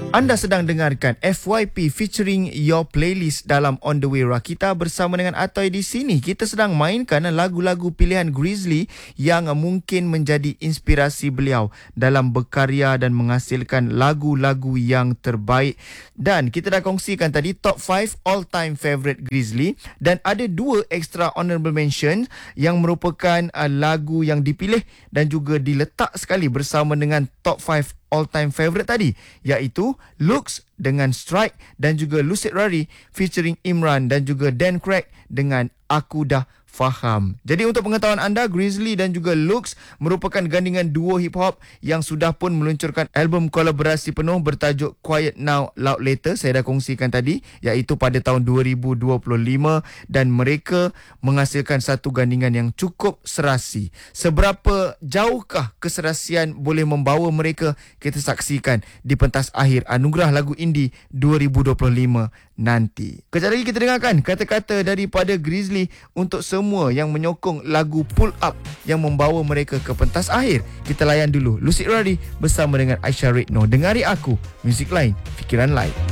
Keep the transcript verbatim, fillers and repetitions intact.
Anda sedang dengarkan F Y P featuring Your Playlist dalam On The Way Rakita bersama dengan Atoy di sini. Kita sedang mainkan lagu-lagu pilihan Grizzly yang mungkin menjadi inspirasi beliau dalam berkarya dan menghasilkan lagu-lagu yang terbaik. Dan kita dah kongsikan tadi top lima all-time favourite Grizzly, dan ada dua extra honorable mention yang merupakan uh, lagu yang dipilih dan juga diletak sekali bersama dengan top lima all-time favourite tadi, iaitu Looks dengan Strike dan juga Lucid Rari featuring Imran dan juga Dan Craig dengan Aku Dah Faham. Jadi untuk pengetahuan anda, Grizzly dan juga Looks merupakan gandingan duo hip-hop yang sudah pun meluncurkan album kolaborasi penuh bertajuk Quiet Now Loud Later, saya dah kongsikan tadi, iaitu pada tahun dua ribu dua puluh lima, dan mereka menghasilkan satu gandingan yang cukup serasi. Seberapa jauhkah keserasian boleh membawa mereka, kita saksikan di pentas akhir Anugerah Lagu Indie dua ribu dua puluh lima nanti. Kejap lagi kita dengarkan kata-kata daripada Grizzly untuk semua yang menyokong lagu Pull Up yang membawa mereka ke pentas akhir. Kita layan dulu Lucid Rari bersama dengan Aisyah Redno. Dengari aku, muzik lain, fikiran lain.